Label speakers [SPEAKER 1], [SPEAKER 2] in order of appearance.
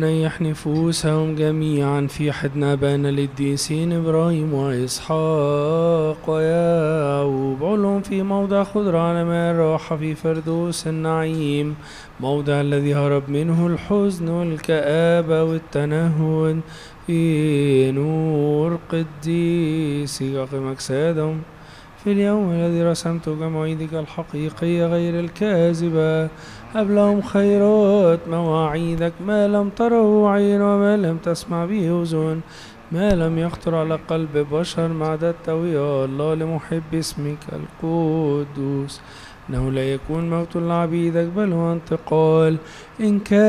[SPEAKER 1] نيح نفوسهم جميعا في حضن أبانا القديسين إبراهيم وإسحاق ويعقوب. علهم في موضع خضرة على ماء الراحة في فردوس النعيم، موضع الذي هرب منه الحزن والكآبة والتنهد، في نور قديسك أقم أجسادهم في اليوم الذي رسمت بمواعيدك الحقيقية غير الكاذبة. هب لهم خيرات مواعيدك، ما لم تره عين وما لم تسمع به أذن، ما لم يخطر على قلب بشر ما أعددته يا الله لمحب اسمك القدوس. إنه لا يكون موت لعبيدك بل هو انتقال إن كان